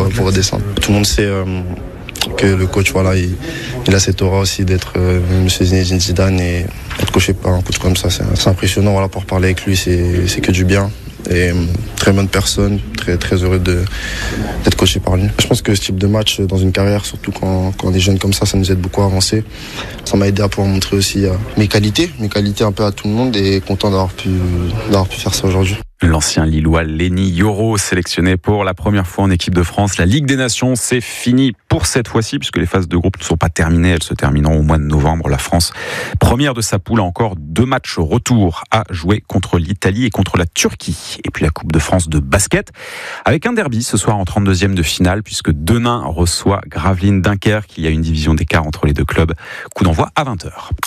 pour redescendre. Tout le monde sait que le coach, voilà, il a cette aura aussi d'être Monsieur Zinedine Zidane, et être coaché par un coach comme ça, c'est impressionnant. Voilà, pour parler avec lui, c'est que du bien. Et très bonne personne, très, très heureux d'être coaché par lui. Je pense que ce type de match dans une carrière, surtout quand on est jeune comme ça nous aide beaucoup à avancer. Ça m'a aidé à pouvoir montrer aussi mes qualités un peu à tout le monde, et content d'avoir pu faire ça aujourd'hui. L'ancien Lillois Lenny Yoro, sélectionné pour la première fois en équipe de France. La Ligue des Nations, c'est fini pour cette fois-ci, puisque les phases de groupe ne sont pas terminées. Elles se termineront au mois de novembre. La France, première de sa poule, a encore 2 matchs retour à jouer contre l'Italie et contre la Turquie. Et puis la Coupe de France de basket, avec un derby ce soir en 32e de finale, puisque Denain reçoit Gravelines Dunkerque. Il y a une division d'écart entre les deux clubs. Coup d'envoi à 20h.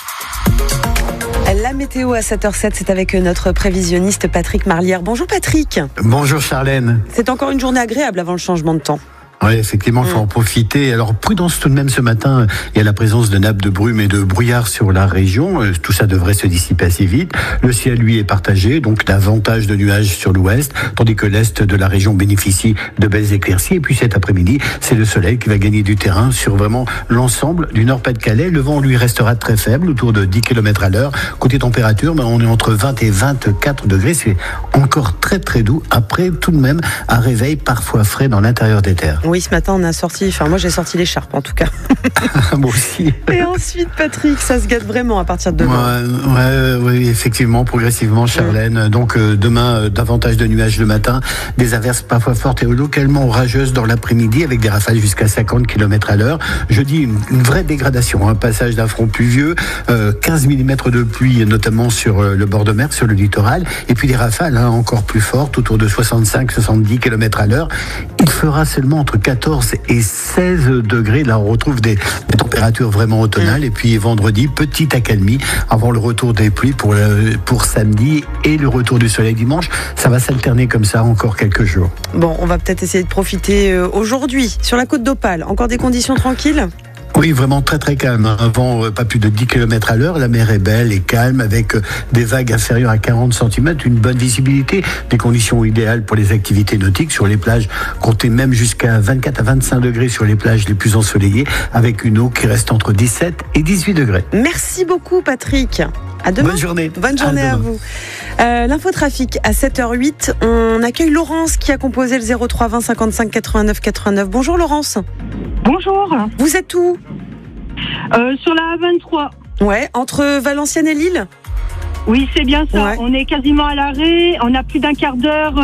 La météo à 7h07, c'est avec notre prévisionniste Patrick Marlière. Bonjour Patrick. Bonjour Charlène. C'est encore une journée agréable avant le changement de temps. Oui, effectivement, il faut en profiter. Alors, prudence tout de même ce matin. Il y a la présence de nappes de brume et de brouillard sur la région. Tout ça devrait se dissiper assez vite. Le ciel, lui, est partagé, donc davantage de nuages sur l'ouest, tandis que l'est de la région bénéficie de belles éclaircies. Et puis cet après-midi, c'est le soleil qui va gagner du terrain sur vraiment l'ensemble du Nord-Pas-de-Calais. Le vent, lui, restera très faible, autour de 10 km à l'heure. Côté température, on est entre 20 et 24 degrés. C'est encore très, très doux. Après, tout de même, un réveil parfois frais dans l'intérieur des terres. Oui, ce matin, moi j'ai sorti l'écharpe en tout cas. Moi aussi. Et ensuite, Patrick, ça se gâte vraiment à partir de demain. Oui, effectivement, progressivement, Charlène. Donc demain, davantage de nuages le matin, des averses parfois fortes et localement orageuses dans l'après-midi, avec des rafales jusqu'à 50 km à l'heure. Jeudi, une vraie dégradation, un passage d'un front pluvieux, 15 mm de pluie, notamment sur le bord de mer, sur le littoral, et puis des rafales encore plus fortes, autour de 65-70 km à l'heure. Il fera seulement entre 14 et 16 degrés. Là, on retrouve des températures vraiment automnales. Et puis vendredi, petite accalmie avant le retour des pluies pour samedi et le retour du soleil dimanche. Ça va s'alterner comme ça encore quelques jours. Bon, on va peut-être essayer de profiter aujourd'hui sur la côte d'Opale. Encore des conditions tranquilles ? Oui, vraiment très très calme. Un vent pas plus de 10 km à l'heure. La mer est belle et calme, avec des vagues inférieures à 40 cm, une bonne visibilité, des conditions idéales pour les activités nautiques. Sur les plages, comptez même jusqu'à 24 à 25 degrés sur les plages les plus ensoleillées, avec une eau qui reste entre 17 et 18 degrés. Merci beaucoup Patrick. À demain. Bonne journée. Bonne journée à vous. L'infotrafic à 7h08. On accueille Laurence qui a composé le 03 20 55 89 89. Bonjour Laurence. Bonjour. Vous êtes où ? Sur la A23. Ouais, entre Valenciennes et Lille ? Oui, c'est bien ça. Ouais. On est quasiment à l'arrêt. On a plus d'un quart d'heure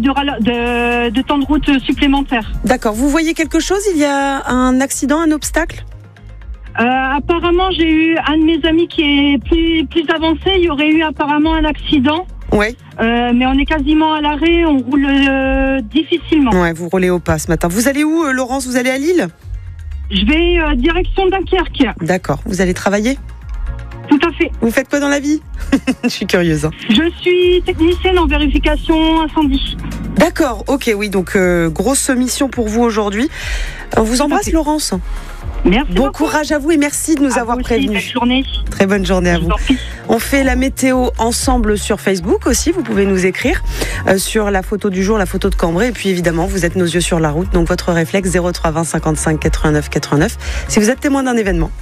de temps de route supplémentaire. D'accord. Vous voyez quelque chose ? Il y a un accident, un obstacle ? Apparemment, j'ai eu un de mes amis qui est plus avancé. Il y aurait eu apparemment un accident. Ouais. Mais on est quasiment à l'arrêt. On roule difficilement. Ouais, vous roulez au pas ce matin. Vous allez où, Laurence ? Vous allez à Lille ? Je vais direction Dunkerque. D'accord. Vous allez travailler ? Tout à fait. Vous faites quoi dans la vie ? Je suis curieuse. Je suis technicienne en vérification incendie. D'accord. Ok, oui. Donc, grosse mission pour vous aujourd'hui. On vous embrasse, Laurence. Merci Bon beaucoup. courage à vous et merci de nous avoir prévenus. Belle journée. Très bonne journée à vous. On fait la météo ensemble sur Facebook aussi. Vous pouvez nous écrire sur la photo du jour, la photo de Cambrai. Et puis évidemment, vous êtes nos yeux sur la route. Donc votre réflexe 03 20 55 89 89. Si vous êtes témoin d'un événement.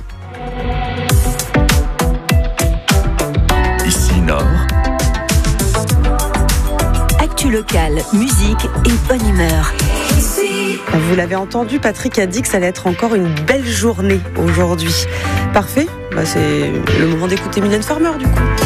Ici Nord. Actu locale, musique et bonne humeur. Vous l'avez entendu, Patrick a dit que ça allait être encore une belle journée aujourd'hui. Parfait, c'est le moment d'écouter Mylène Farmer du coup.